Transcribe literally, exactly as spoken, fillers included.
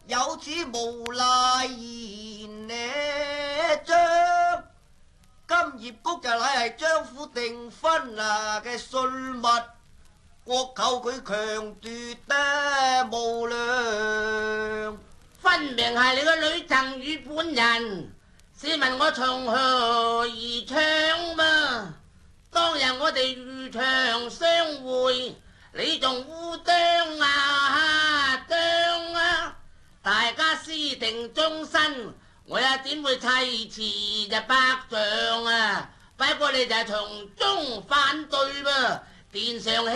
有此無賴言呢？張金葉菊就乃係張府訂婚啊嘅信物，國舅佢強奪得無良， 分明係你個女贈與本人。試問我從何而唱嘛？當日我哋漁場相會，你仲烏啄啊啄啊，大家私定終身，我又點會砌詞就百丈啊？不過你就係從中反對噃，殿上